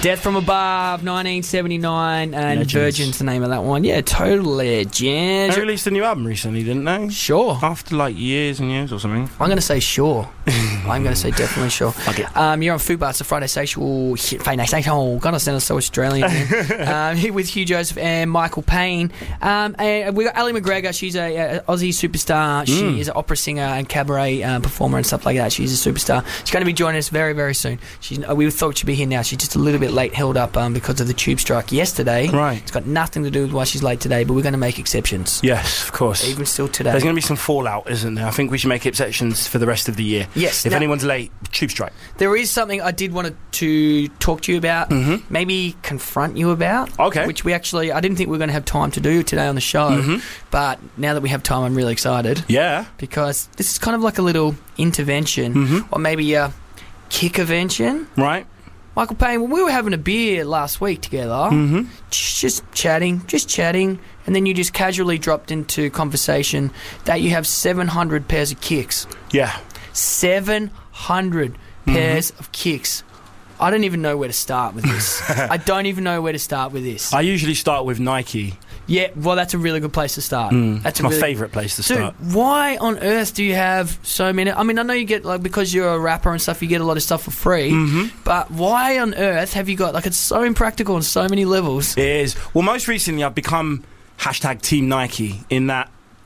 Death from Above, 1979, and Legends. Virgin's the name of that one. Yeah, total legend. They released a new album recently, didn't they? Sure. After like years and years or something. I'm going to say sure. I'm going to say definitely sure. Fuck it. You're on Fubar. It's a Friday Sexual. God, I sound so Australian. Here with Hugh Joseph and Michael Payne. And we got Ali McGregor. She's a Aussie superstar. She is an opera singer and cabaret performer and stuff like that. She's a superstar. She's going to be joining us very, very soon. We thought she'd be here now. She's just a little bit late, held up because of the tube strike yesterday. Right. It's got nothing to do with why she's late today, but we're going to make exceptions. Yes, of course. Even still today. There's going to be some fallout, isn't there? I think we should make exceptions for the rest of the year. Yes. If Now, anyone's late, tube strike. there is something I did want to talk to you about, maybe confront you about. Okay. Which I didn't think we were going to have time to do today on the show, but now that we have time, I'm really excited. Yeah. Because this is kind of like a little intervention, or maybe a kick-avention. Right. Michael Payne, when we were having a beer last week together, just chatting, and then you just casually dropped into conversation that you have 700 pairs of kicks. Yeah. 700 pairs of kicks. I don't even know where to start with this. I I usually start with Nike. Yeah, well, that's a really good place to start. That's It's my favourite place to start. Dude, why on earth do you have so many? I mean, I know you get, like, because you're a rapper and stuff, you get a lot of stuff for free. But why on earth have you got, like, it's so impractical on so many levels. It is. Well, most recently I've become hashtag Team Nike in that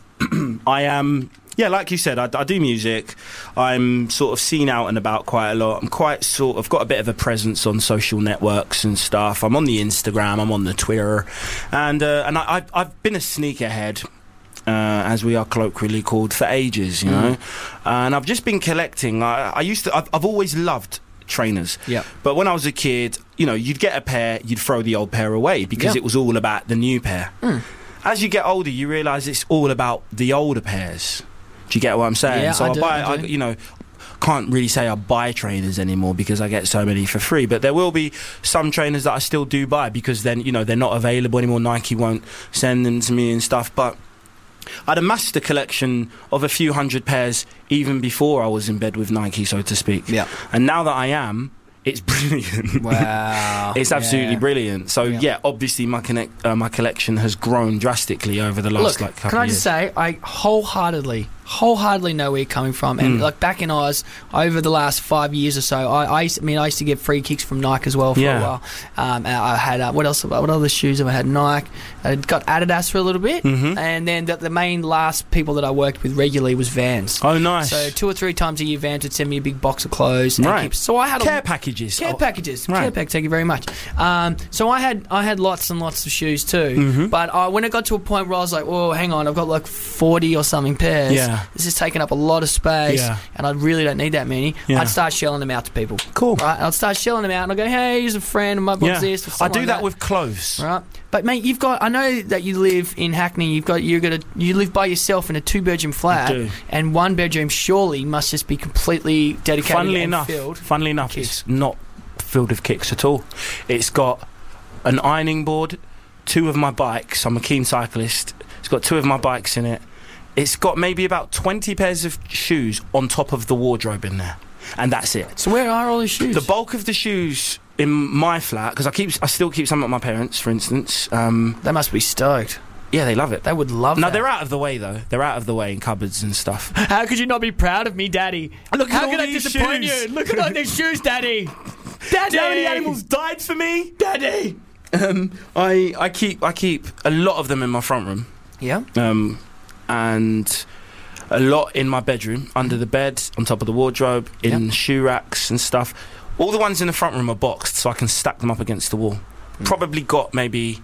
I am... Yeah, like you said, I do music. I'm sort of seen out and about quite a lot. I've got a bit of a presence on social networks and stuff. I'm on the Instagram, I'm on the Twitter, and I've been a sneakerhead, as we are colloquially called, for ages, you know. And I've just been collecting. I've always loved trainers. Yeah. But when I was a kid, you know, you'd get a pair, you'd throw the old pair away because it was all about the new pair. As you get older, you realise it's all about the older pairs. Do you get what I'm saying? Yeah, so I do. you know, can't really say I buy trainers anymore because I get so many for free. But there will be some trainers that I still do buy because then, you know, they're not available anymore. Nike won't send them to me and stuff. But I'd amassed a collection of a few hundred pairs even before I was in bed with Nike, so to speak. Yeah. And now that I am, it's brilliant. Wow. It's absolutely brilliant. So yeah, obviously my collection has grown drastically over the last couple of years. Can I just say, I wholeheartedly know where you're coming from, and like back in Oz over the last 5 years or so, I used to get free kicks from Nike as well for a while. And I had what other shoes have I had? Nike. I got Adidas for a little bit, and then the main last people that I worked with regularly was Vans. Oh, nice. So 2 or 3 times a year, Vans would send me a big box of clothes. And Right. So I had Care packages. packages. Right. Care pack. Thank you very much. So I had lots and lots of shoes too. But when it got to a point where I was like, "Oh, hang on, I've got like 40 or something pairs. Yeah. This is taking up a lot of space, Yeah. and I really don't need that many." Yeah. I'd start shelling them out to people. Cool. Right? I'd start shelling them out, and I'd go, "Hey, here's a friend, and my box this." Or I something do like that with clothes. Right, but mate, I know that you live in Hackney. You live by yourself in a 2-bedroom flat, I do. and 1 bedroom surely must just be completely dedicated. Funnily and enough, filled. Kicks. it's not filled with kicks at all. It's got an ironing board, 2 of my bikes. I'm a keen cyclist. It's got 2 of my bikes in it. It's got maybe about 20 pairs of shoes on top of the wardrobe in there, and that's it. So where are all the shoes? The bulk of the shoes in my flat, because I still keep some at my parents', for instance. They must be stoked. Yeah, they love it. They would love No, that. they're out of the way though. They're out of the way in cupboards and stuff. How could you not be proud of me, Daddy? Look at How all could I these disappoint shoes. you? Look at all these shoes, Daddy. Daddy. Do you know how many animals died for me? Daddy. I keep a lot of them in my front room. Yeah. And a lot in my bedroom, under the bed, on top of the wardrobe, in shoe racks and stuff. All the ones in the front room are boxed, so I can stack them up against the wall. Probably got maybe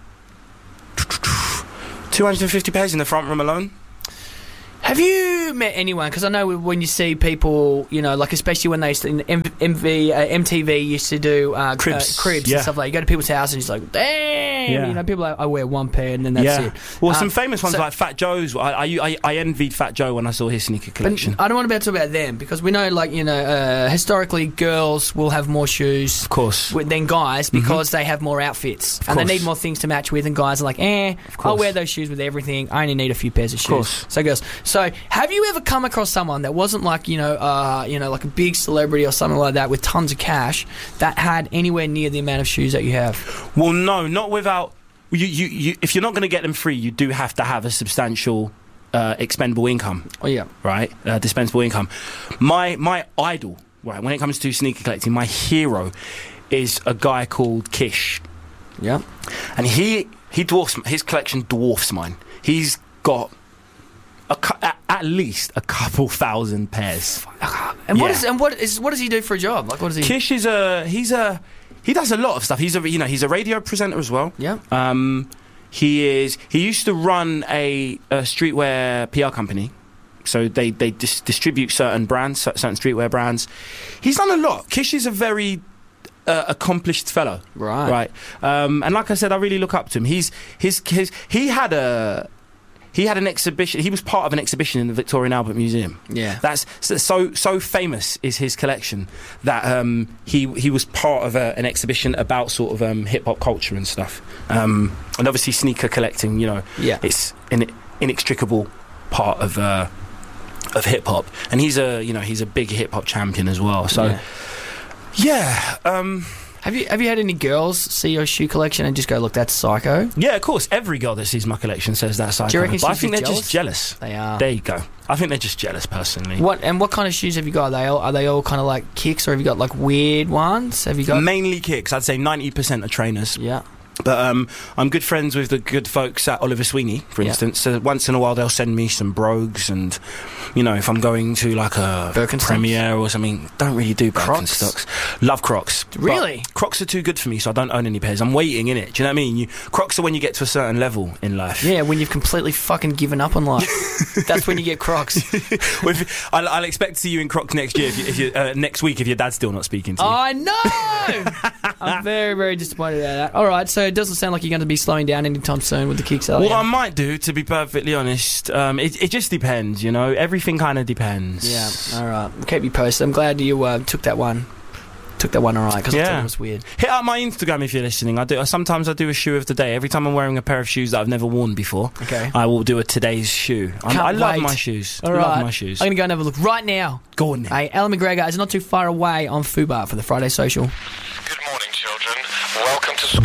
250 pairs in the front room alone. Have you met anyone? Because I know when you see people, you know, like especially when they used to, MTV used to do cribs and stuff like that. You go to people's houses and it's like, damn, you know, people I wear 1 pair and then that's it. Well, some famous ones like Fat Joe's. I envied Fat Joe when I saw his sneaker collection. But I don't want to talk about them because we know, like, you know, historically girls will have more shoes, of course, than guys because they have more outfits and they need more things to match with. And guys are like, I'll wear those shoes with everything. I only need a few pairs of shoes. Of course. So girls. So So, have you ever come across someone that wasn't like like a big celebrity or something like that with tons of cash that had anywhere near the amount of shoes that you have? Well, no, not without. You if you're not going to get them free, you do have to have a substantial expendable income. Oh yeah, right. Dispensable income. My idol, right, when it comes to sneaker collecting, my hero is a guy called Kish. Yeah, and his collection dwarfs mine. He's got at least a couple thousand pairs. And what does he do for a job? Like, what does he? Kish is he does a lot of stuff. He's a radio presenter as well. Yeah. He used to run a streetwear PR company. So they distribute certain brands, certain streetwear brands. He's done a lot. Kish is a very accomplished fellow. Right. And like I said, I really look up to him. He had an exhibition. He was part of an exhibition in the Victoria and Albert Museum. Yeah, that's so famous is his collection that he was part of an exhibition about sort of hip hop culture and stuff. And obviously sneaker collecting, it's an inextricable part of hip hop. And he's a big hip hop champion as well. So yeah. Have you had any girls see your shoe collection and just go, look, that's psycho? Yeah, of course. Every girl that sees my collection says that's psycho. Do you reckon but I think they're just jealous. They are. There you go. I think they're just jealous, personally. What kind of shoes have you got? Are they all kind of like kicks, or have you got like weird ones? Have you got mainly kicks? I'd say 90% are trainers. Yeah. But I'm good friends with the good folks at Oliver Sweeney, for instance. So once in a while they'll send me some brogues, and if I'm going to like a premiere or something, don't really do Birkenstocks. Love Crocs. Really? Crocs are too good for me, so I don't own any pairs. I'm waiting in it. Do you know what I mean? Crocs are when you get to a certain level in life. Yeah, when you've completely fucking given up on life. That's when you get Crocs. I'll expect to see you in Crocs next year, next week, if your dad's still not speaking to you. I know. I'm very, very disappointed about that. All right, so it doesn't sound like you're going to be slowing down anytime soon with the kicks. Well, I might do, to be perfectly honest. It just depends, Everything kind of depends. Yeah. All right. We'll keep you posted. I'm glad you took that one. Took that one all right, because I thought it was weird. Hit up my Instagram if you're listening. Sometimes I do a shoe of the day. Every time I'm wearing a pair of shoes that I've never worn before, I will do a today's shoe. I love my shoes. All right. Love my shoes. I'm going to go and have a look right now. Go on then. Hey, Alan McGregor is not too far away on Fubar for the Friday Social. Good morning, children.